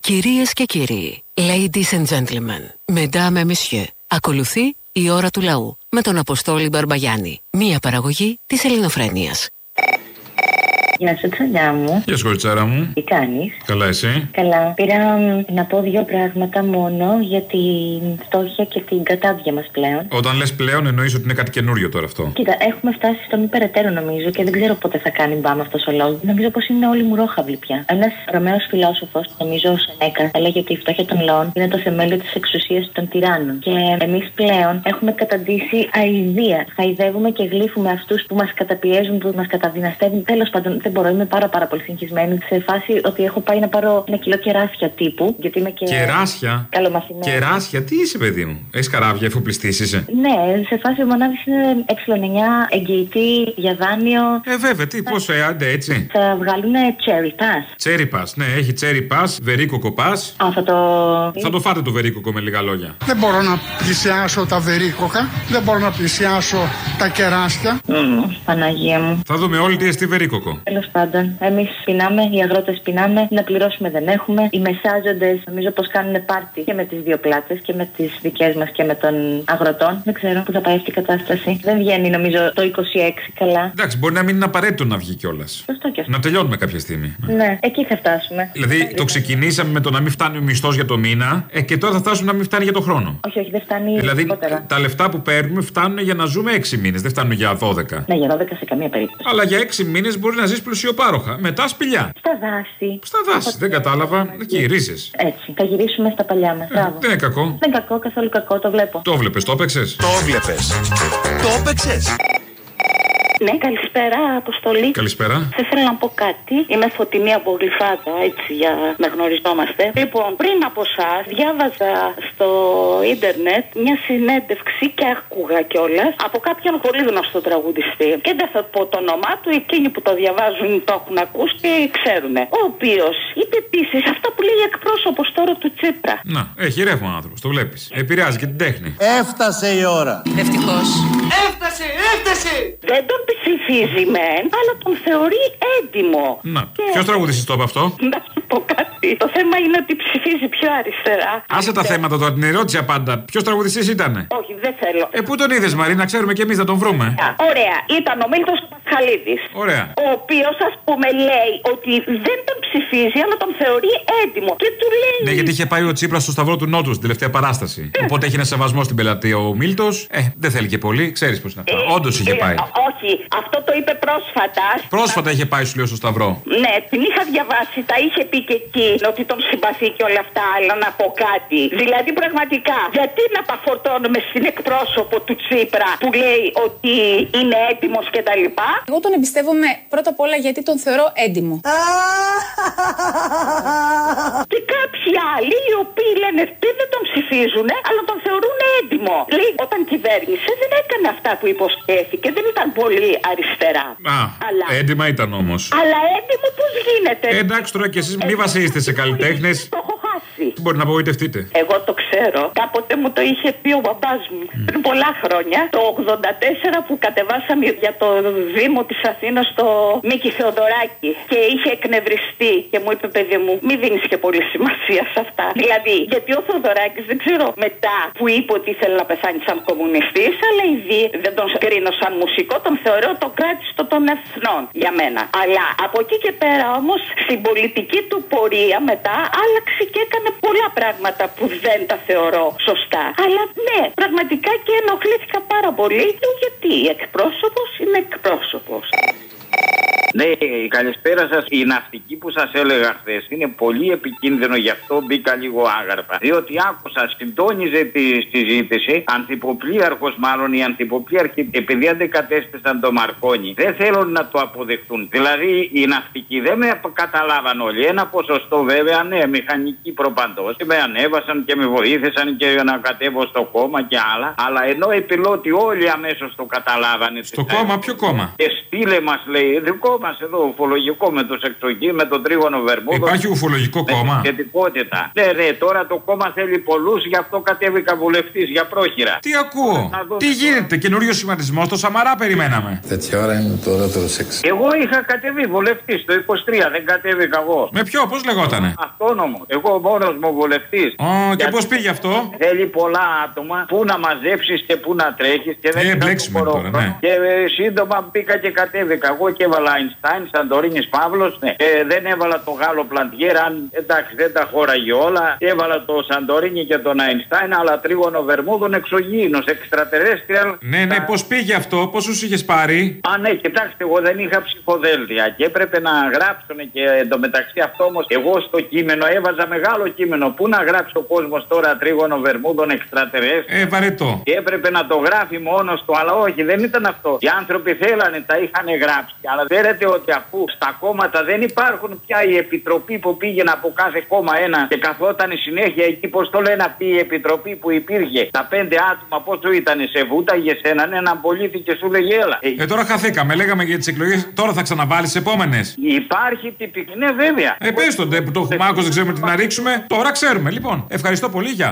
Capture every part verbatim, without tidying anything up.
Κυρίες και κύριοι, ladies and gentlemen, mesdames et messieurs, ακολουθεί η ώρα του λαού με τον Αποστόλη Μπαρμπαγιάννη, μία παραγωγή της Ελληνοφρένειας. Γεια σου, τσαλιά μου. Γεια σου, κοριτσάρα μου. Τι κάνεις? Καλά, εσύ? Καλά. Πήρα να πω δύο πράγματα μόνο για την φτώχεια και την κατάδια μας πλέον. Όταν λες πλέον, εννοείς ότι είναι κάτι καινούριο τώρα αυτό? Κοίτα, έχουμε φτάσει στο μη περαιτέρω νομίζω και δεν ξέρω πότε θα κάνει μπάμα αυτός ο λόγος. Νομίζω πως είναι όλοι μουρόχαυλοι πια. Ένας Ρωμαίος φιλόσοφος, νομίζω ο Σενέκα, έλεγε ότι η φτώχεια των λαών είναι το θεμέλιο της εξουσίας των τυράννων. Και εμείς πλέον έχουμε καταντήσει αηδία. Χαϊδεύουμε και γλύφουμε αυτούς που μας καταπιέζουν, που μας καταδυναστεύουν. Τέλος πάντων, δεν μπορώ, είμαι πάρα, πάρα πολύ συγχυσμένη σε φάση ότι έχω πάει να πάρω ένα κιλό κεράσια τύπου. Γιατί είμαι και. Κεράσια? Καλομαθημένη. Κεράσια, τι είσαι, παιδί μου? Έχεις καράβια, εφοπλιστής είσαι? Ναι, σε φάση ο μονάδης είναι ε εννιά, εγγυητή για δάνειο. Ε, βέβαια, τι, πώς, ε, άντε έτσι. Θα βγάλουν cherry pass. Cherry pass, ναι, έχει cherry pass, βερίκοκο pass. Α, θα το. Θα το φάτε το βερίκοκο με λίγα λόγια. Δεν μπορώ να πλησιάσω τα βερίκοκα, δεν μπορώ να πλησιάσω τα κεράσια. Mm, Παναγία μου. Θα δούμε όλοι τι εστί βερίκοκο. Τέλος πάντων, εμείς πεινάμε, οι αγρότες πεινάμε, να πληρώσουμε δεν έχουμε. Οι μεσάζοντες νομίζω πως κάνουν πάρτι και με τις δύο πλάτες και με τις δικές μας και με των αγροτών. Δεν ξέρω πού θα πάει αυτή η κατάσταση. Δεν βγαίνει νομίζω το είκοσι έξι καλά. Εντάξει, μπορεί να μην είναι απαραίτητο να βγει κιόλας. Σωστό κι αυτό. Να τελειώνουμε κάποια στιγμή. Ναι, εκεί θα φτάσουμε. Δηλαδή, το ξεκινήσαμε με το να μην φτάνει ο μισθός για το μήνα, ε, και τώρα θα φτάσουμε να μην φτάνει για το χρόνο. Όχι, όχι, δεν φτάνει. Δηλαδή, λιγότερα. τα λεφτά που παίρνουμε φτάνουν για να ζούμε έξι μήνες, δεν φτάνουν για δώδεκα. Ναι, για δώδεκα σε καμία περίπτωση. Αλλά για έξι μήνες μπορεί να ζεις πλουσιοπάροχα. Μετά σπηλιά. Στα δάση. Στα δάση, δεν κατάλαβα. Εκεί, ρίζες. Έτσι, θα γυρίσουμε στα παλιά μας. Ε, δεν είναι κακό. Δεν είναι κακό, καθόλου κακό, το βλέπω. Το βλέπεις, το έπαιξες? Το βλέπεις. Το έπαιξες. Ναι, καλησπέρα, Αποστολή. Καλησπέρα. Θα ήθελα να πω κάτι. Είμαι Φωτεινή από Γλυφάδα, έτσι, για να γνωριζόμαστε. Λοιπόν, πριν από εσάς, διάβαζα στο ίντερνετ μια συνέντευξη και άκουγα κιόλας από κάποιον πολύ γνωστό τραγουδιστή. Και δεν θα πω το όνομά του, εκείνοι που το διαβάζουν το έχουν ακούσει και ξέρουν. Ο οποίος είπε επίσης αυτά που λέει εκπρόσωπος τώρα του Τσίπρα. Να, έχει ρεύμα ο άνθρωπος, το βλέπεις. Επηρεάζει και την τέχνη. Έφτασε η ώρα. Ευτυχώς. Έφτασε, έφτασε. Δεν τον ψηφίζει μεν, αλλά τον θεωρεί έντιμο. Να, και... ποιος τραγουδιστής το είπε αυτό? Να σου πω κάτι. Το θέμα είναι ότι ψηφίζει πιο αριστερά. Άσε τα θέματα τώρα, την ερώτηση απάντα. Ποιος τραγουδιστής ήτανε? Όχι, δεν θέλω. Ε, πού τον είδες, Μαρή, να ξέρουμε κι εμείς να τον βρούμε. Ωραία, ήταν ο Μίλτος Πασχαλίδης. Ωραία. Ο οποίος, ας πούμε, λέει ότι δεν τον ψηφίζει, αλλά τον θεωρεί έντιμο. Και του λέει. Ναι, γιατί είχε πάει ο Τσίπρας στο Σταυρό του Νότου στην τελευταία παράσταση. Οπότε έχει ένα σεβασμό στην πελατεία ο Μίλτος. Ε, δεν θέλει και πολύ, ξέρεις πώς είναι αυτό. Όντως είχε πάει. Ε, όχι, αυτό το είπε πρόσφατα. Πρόσφατα είχε πάει, σου λέω, στο Σταυρό. Ναι, την είχα διαβάσει, τα είχε πει και εκεί ότι τον συμπαθεί και όλα αυτά, αλλά να πω κάτι. Δηλαδή, πραγματικά, γιατί να τα φορτώνουμε στην εκπρόσωπο του Τσίπρα που λέει ότι είναι έτοιμος κτλ. Εγώ τον εμπιστεύομαι πρώτα απ' όλα γιατί τον θεωρώ έντιμο. Και κάποιοι άλλοι οι οποίοι λένε δεν τον ψηφίζουν, αλλά τον θεωρούν έντιμο. Λέει, όταν κυβέρνησε δεν έκανε αυτά που υποσχέθηκε, δεν ήταν πολύ αριστερά. Α, αλλά... έντιμα ήταν όμως. Αλλά έντιμο πώς γίνεται? Ε, εντάξει τώρα κι εσείς μη βασίζεστε σε καλλιτέχνες. Το έχω χάσει. Μπορεί να απογοητευτείτε. Εγώ το ξέρω. Κάποτε μου το είχε πει ο μπαμπάς μου. Mm. Πριν πολλά χρόνια, το ογδόντα τέσσερα που κατεβάσαμε για το Δήμο της Αθήνας στο Μίκη Θεοδωράκη. Και είχε εκνευριστεί και μου είπε, παιδί μου, μη δίνεις και πολύ σημασία σε αυτά. Δηλαδή, γιατί ο Θεοδωράκης δεν ξέρω μετά που είπε ότι ήθελε να πεθάνει σαν κομμουνιστής, αλλά ήδη δεν τον κρίνω σαν μουσικό, τον θεωρώ το κράτιστο των εθνών για μένα. Αλλά από εκεί και πέρα όμως, στην πολιτική του πορεία μετά άλλαξε και έκανε πολλά πράγματα που δεν τα θεωρώ σωστά. Αλλά ναι, πραγματικά και ενοχλήθηκα πάρα πολύ, γιατί εκπρόσωπος είναι εκπρόσωπος. Ναι, καλησπέρα σας. Η ναυτική που σας έλεγα χθες είναι πολύ επικίνδυνο, γι' αυτό μπήκα λίγο άγαρπα. Διότι άκουσα, συντόνιζε τη συζήτηση, ανθυποπλοίαρχος μάλλον, οι ανθυποπλοίαρχοι, επειδή αντεκατέστησαν το Μαρκόνι, δεν θέλουν να το αποδεχτούν. Δηλαδή, οι ναυτικοί δεν με καταλάβαν όλοι. Ένα ποσοστό βέβαια, ναι, μηχανικοί προπαντός. Με ανέβασαν και με βοήθησαν και να κατέβω στο κόμμα και άλλα. Αλλά ενώ οι πιλότοι όλοι αμέσως το καταλάβανε. Στο κόμμα, ποιο κόμμα? Και στείλε μας, λέει, δικό μα εδώ ουφολογικό με του εξωγεί, με τον τρίγωνο Βερμούδο. Υπάρχει ουφολογικό κόμμα. Θετικότητα. Ναι, ναι, τώρα το κόμμα θέλει πολλού, γι' αυτό κατέβηκα βουλευτή για πρόχειρα. Τι ακούω, τι γίνεται, καινούριο σχηματισμό, το Σαμαρά περιμέναμε. Τέτοια ώρα είναι το ωραίο σεξ. Εγώ είχα κατεβεί βουλευτή το είκοσι τρία, δεν κατέβηκα εγώ. Με ποιο, πώ λεγότανε? Αυτόνομο. Εγώ μόνο μου βουλευτή. Ω, και πώ πήγε αυτό? Θέλει πολλά άτομα που να μαζέψει και που να τρέχει και δεν ε, μπλέξουμε τώρα, ναι. Και ε, σύντομα μπήκα και κατέβηκα. Εγώ και έβαλα Αϊνστάιν, Σαντορίνη Παύλο. Ναι. Ε, δεν έβαλα το Γάλλο Πλαντιέρ, αν εντάξει δεν τα χώραγε όλα. Έβαλα το Σαντορίνη και τον Αϊνστάιν, αλλά τρίγωνο Βερμούδων εξωγήινο, εξτρατερέστριαλ. Ναι, ναι, πώ πήγε αυτό, πόσου είχε πάρει? Α, ναι, κοιτάξτε, εγώ δεν είχα ψηφοδέλτια και έπρεπε να γράψουν και εντωμεταξύ αυτό όμω. Εγώ στο κείμενο έβαζα μεγάλο κείμενο. Πού να γράψει ο κόσμο τώρα τρίγωνο Βερμούδων εξτρατερέστριαλ? Ε, βαρετό. Και έπρεπε να το γράφει μόνο του, αλλά όχι, δεν ήταν αυτό. Οι άνθρωποι θέλανε, τα είχαν γράψει. Αλλά ξέρετε ότι αφού στα κόμματα δεν υπάρχουν πια η επιτροπή που πήγαινε από κάθε κόμμα ένα και καθόταν συνέχεια εκεί, πώ το λένε αυτή η επιτροπή που υπήρχε. Τα πέντε άτομα, πόσο ήταν, σε βούταγε έναν έναν πολίτη και σου λέγε έλα. Ε, τώρα χαθήκαμε, λέγαμε για τι εκλογέ, τώρα θα ξαναβάλει επόμενε. Υπάρχει τυπική, ναι, βέβαια. Ε, πες τον που το έχουμε άκουσει, δεν ξέρουμε τι να ρίξουμε. Τώρα ξέρουμε, λοιπόν. Ευχαριστώ πολύ, γεια.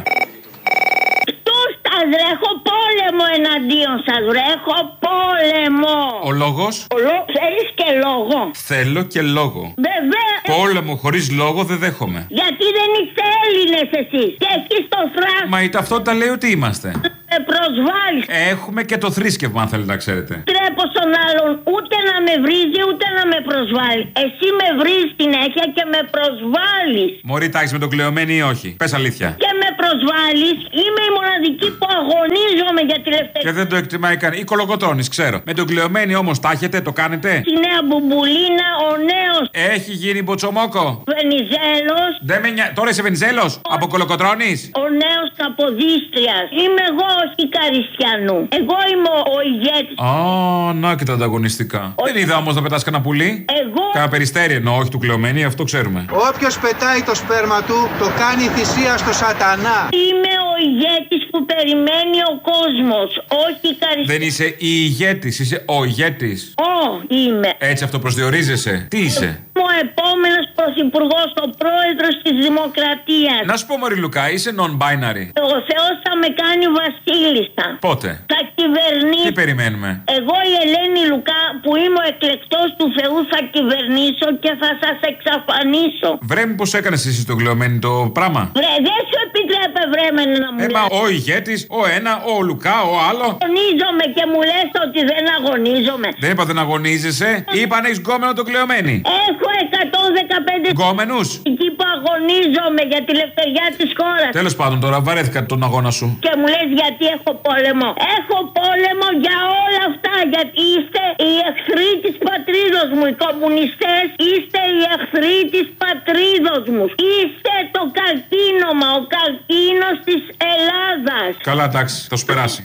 Έχω πόλεμο εναντίον σας, βρε. Έχω πόλεμο. Ο λόγος? Ο λό... Θέλεις και λόγο? Θέλω και λόγο. Βέβαια. Πόλεμο χωρίς λόγο δεν δέχομαι. Γιατί δεν είστε Έλληνες εσείς? Και εκεί στο θράσο. Μα η ταυτότητα λέει ότι είμαστε. Με προσβάλλεις. Έχουμε και το θρήσκευμα, αν θέλετε να ξέρετε. Τρέπω στον άλλον ούτε να με βρίζει ούτε να με προσβάλλει. Εσύ με βρίζεις συνέχεια και με προσβάλλεις. Μωρή, τάξεις με τον κλεωμένη ή όχι? Πες αλήθεια. Και με προσβάλλεις. Είμαι η μοναδική που αγωνίζομαι για τη ελευθερία. Και δεν το εκτιμάει κανείς. Ή κολοκοτρώνεις, ξέρω. Με τον κλεωμένη όμως τα έχετε, το κάνετε? Τη νέα μπουμπουλίνα, ο νέος. Έχει γίνει μποτσομόκο. Βενιζέλος. Δεν με νοιάζει. Τώρα είσαι Βενιζέλος. Ο... Από κολοκοτρώνεις. Ο νέος Καποδίστριας. Είμαι εγώ, όχι Καριστιανού. Εγώ είμαι ο ηγέτης. Α, να και τα ανταγωνιστικά. Ο... Δεν είδα όμως να πετάς κανένα πουλί. Εγώ. Κάνα περιστέρι εννοώ, όχι του κλεωμένη, αυτό ξέρουμε. Όποιος πετάει το σπέρμα του, το κάνει θυσία στο σατανά. Είμαι ο ηγέτης που περιμένει ο κόσμος, όχι Καριστιανού. Δεν είσαι η ηγέτης, είσαι ο ηγέτης. Ω, είμαι. Έτσι αυτοπροσδιορίζεσαι. Τι είσαι? Ο επόμενος πρωθυπουργός, ο πρόεδρος της Δημοκρατίας. Να σου πω, Μωρή Λουκά, είσαι non-binary. Ο Θεός θα με κάνει βασίλισσα. Πότε? Θα κυβερνήσω. Τι περιμένουμε? Εγώ η Ελένη Λουκά που είμαι ο εκλεκτός του Θεού θα κυβερνήσω και θα σας εξαφανίσω. Βρέ μου, πώς έκανες εσύ το κλεωμένη το πράγμα? Βρε, δεν σου επιτρέπε βρέμενε να μου ε, λες. Μα ο ηγέτης, ο ένα, ο Λουκά, ο άλλο. Αγωνίζομαι και μου λες ότι δεν αγωνίζομαι. Δεν είπα δεν αγωνίζεσαι. Είπα να έχεις γκόμενο το κλεωμένη. Έχω εκατόν δεκαπέντε γκόμενους. Εκεί που αγωνίζομαι για τη ελευθεριά της χώρας. Τέλος πάντων, τώρα βαρέθηκα τον αγώνα σου. Και μου λες γιατί έχω πόλεμο. Έχω πόλεμο για όλα αυτά. Γιατί είστε οι εχθροί της πατρίδος μου. Οι κομμουνιστές είστε οι εχθροί της πατρίδος μου. Είστε το καρκίνωμα, ο καρκίνος της Ελλάδας. Καλά, εντάξει, θα σου περάσει.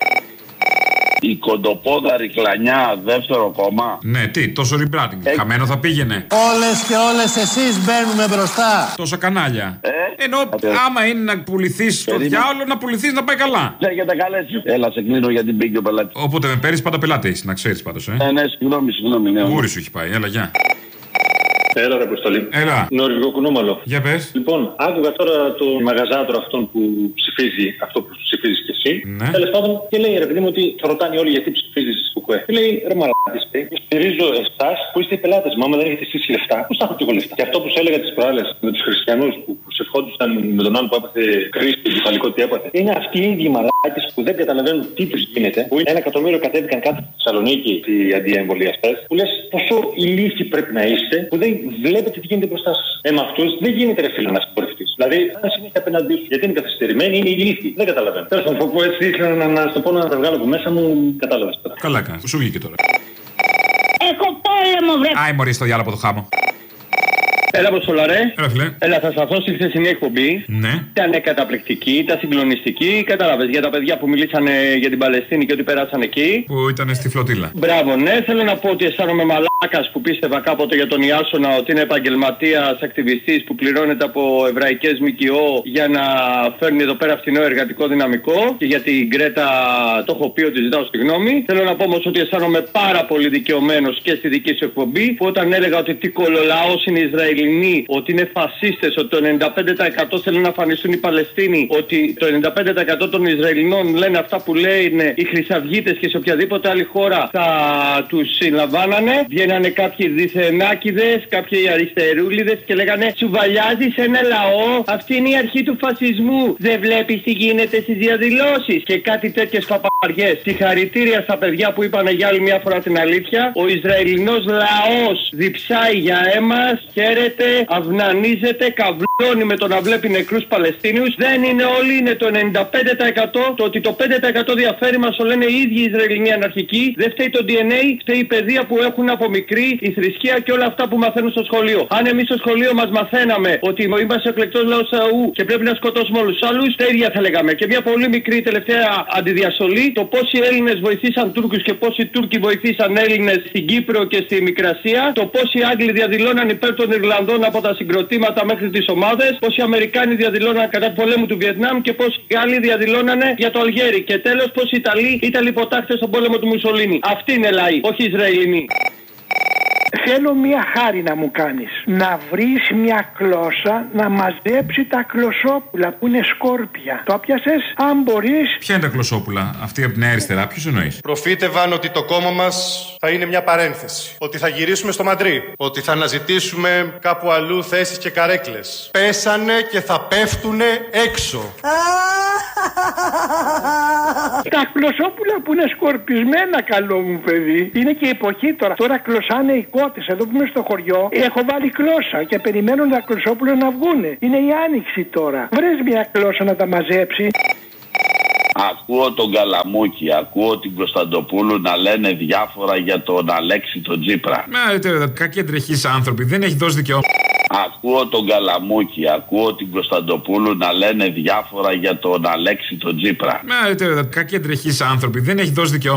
Η κοντοπόδαρη κλανιά, δεύτερο κόμμα. Ναι, τι, τόσο ριμπράτινγκ. Ε... Χαμένο θα πήγαινε. Όλες και όλες εσείς μπαίνουμε μπροστά. Τόσα κανάλια. Ε? Ενώ άμα είναι να πουληθείς στο διάολο, να πουληθείς να πάει καλά. Λέγεται καλέτσι. Έλα, σε κλείνω γιατί μπήκε ο πελάτη. Οπότε με παίρνεις πάντα πελάτη, είσαι, να ξέρεις πάντως, ε. Ναι, ναι, συγγνώμη, συγγνώμη. Ναι, Γούρι σου έχει πάει, έλα, γεια. Έλα, ρε Αποστολή. Έλα. Νορβηγό κουνούμαλο. Για πες. Λοιπόν, άκουγα τώρα το μαγαζάτρο αυτόν που ψηφίζει αυτό που ψηφίζει κι εσύ. Ναι. Τέλος πάντων, και λέει ρε παιδί μου ότι θα ρωτάνε όλοι γιατί ψηφίζει κουκουέ. Και λέει ρε μαλάκης, στηρίζω εσάς που είστε οι πελάτες μου. Άμα δεν έχετε εσείς λεφτά, πώς θα έχω και εγώ λεφτά. Και αυτό που σου έλεγα τις προάλλες με τους χριστιανούς που προσευχόντουσαν με τον άλλο που έπαθε κρίση, το κεφαλικό τι έπαθε. Είναι αυτοί οι ίδιοι μαλάκες που δεν καταλαβαίνουν τι τους γίνεται. Που ένα εκατομμύριο κατέβηκαν κάτω στη Θεσσαλονίκη οι αντιεμβολιαστές. Που λες πόσο ηλίθιοι πρέπει να είστε που δεν βλέπετε τι γίνεται μπροστά σας. Ε, με αυτούς δεν γίνεται ρε φίλε να συγχωρευτείς. Δηλαδή, αν συνέχεια απέναντί σου, γιατί είναι καθυστερημένοι, είναι ηλίθιοι. Δεν καταλαβαίνω. Τέλος πάντων, πω έτσι, ήθελα να, να στο πω να τα βγάλω από μέσα μου, κατάλαβες τώρα. Καλά κάνεις, σου βγήκε τώρα. Έχω πόλεμο, βρε. Άι, μωρή στο διάλογο από το χάμο. Έλα, Αποστολαρέ. Έλα, φίλε. Έλα, θα σταθώ στη χθεσινή εκπομπή. Ναι. Ήταν καταπληκτική, ήταν συγκλονιστική. Κατάλαβες για τα παιδιά που μιλήσανε για την Παλαιστίνη και ότι περάσαν εκεί. Που ήταν στη φλωτήλα. Μπράβο, ναι. Θέλω να πω ότι αισθάνομαι μαλάκα μαλάκας που πίστευα κάποτε για τον Ιάσονα ότι είναι επαγγελματίας ακτιβιστής που πληρώνεται από εβραϊκές ΜΚΟ για να φέρνει εδώ πέρα φθηνό εργατικό δυναμικό και για την Γκρέτα το έχω πει ότι ζητάω συγγνώμη. Θέλω να πω όμως ότι αισθάνομαι πάρα πολύ δικαιωμένος και στη δική σου εκπομπή που όταν έλεγα ότι τι κολολαός είναι οι Ισραηλινοί, ότι είναι φασίστες, ότι το ενενήντα πέντε τοις εκατό θέλουν να αφανιστούν οι Παλαιστίνοι, ότι το ενενήντα πέντε τοις εκατό των Ισραηλινών λένε αυτά που λένε οι χρυσαυγίτες και σε οποιαδήποτε άλλη χώρα θα τους συλλαμβάνανε. Βγαίνανε κάποιοι διθενάκηδες, κάποιοι αριστερούλιδες και λέγανε «Τσουβαλιάζεις ένα λαό, αυτή είναι η αρχή του φασισμού. Δεν βλέπεις τι γίνεται στις διαδηλώσεις» και κάτι τέτοιες παπαριές. Συγχαρητήρια στα παιδιά που είπανε για άλλη μια φορά την αλήθεια. Ο Ισραηλινός λαός διψάει για αίμα, χαίρεται, αυνανίζεται, καβλώνει με το να βλέπει νεκρούς Παλαιστίνιους. Δεν είναι όλοι, είναι το ενενήντα πέντε τοις εκατό. Το ότι το πέντε τοις εκατό διαφέρει μας το λένε οι ίδιοι οι Ισραηλινοί αναρχικοί. Δεν φταίει το ντι εν έι, φταίει η παιδεία που έχουν από μικρή, η θρησκεία και όλα αυτά που μαθαίνουν στο σχολείο. Αν εμείς στο σχολείο μας μαθαίναμε ότι είμαστε εκλεκτός λαός λαού και πρέπει να σκοτώσουμε όλους τους άλλους, τα ίδια θα λέγαμε. Και μια πολύ μικρή τελευταία αντιδιαστολή, το πόσοι Έλληνες βοηθήσαν Τούρκους και πόσοι Τούρκοι βοηθήσαν Έλληνες στην Κύπρο και στη Μικρασία, το πόσοι Άγγλοι διαδηλώναν υπέρ των Ιρλανδών από τα συγκροτήματα μέχρι τις ομάδες, πόσοι Αμερικάνοι διαδηλώναν κατά του πολέμου του Βιετνάμ και πόσοι Γάλλοι διαδηλώνανε για το Αλγέρι. Και τέλος, πόσοι Ιταλοί ήταν υποτάχτες στον πόλεμο του Μουσολίνη. Αυτή είναι λαοί, όχι Ισραηλινοί. Θέλω μια χάρη να μου κάνεις. Να βρεις μια κλώσσα να μαζέψει τα κλωσόπουλα που είναι σκόρπια. Το πιάσες, αν μπορείς. Ποια είναι τα κλωσόπουλα, αυτή από την αριστερά, ποιος εννοείς? Προφήτευαν ότι το κόμμα μας θα είναι μια παρένθεση. Ότι θα γυρίσουμε στο Μαντρί. Ότι θα αναζητήσουμε κάπου αλλού θέσεις και καρέκλες. Πέσανε και θα πέφτουνε έξω. Τα κλωσόπουλα που είναι σκορπισμένα, καλό μου παιδί. Είναι και εποχή τώρα. Τώρα κλωσάνε οι κότες. Εδώ που είμαι στο χωριό, έχω βάλει κλώσσα και περιμένουν τα κλωσόπουλα να βγούνε. Είναι η άνοιξη τώρα. Βρες μια κλώσσα να τα μαζέψει. Ακούω τον Καλαμούκη, ακούω την Κωνσταντοπούλου να λένε διάφορα για τον Αλέξη τον Τσίπρα. Μα κακοί εντρεχείς άνθρωποι, δεν έχει δώσει δικαιώματα. Ακούω τον Καλαμούκη, ακούω την Κωνσταντοπούλου να λένε διάφορα για τον Αλέξη τον Τσίπρα. Μα κακοί εντρεχείς άνθρωποι, δεν έχει δώσει δικαιώματα.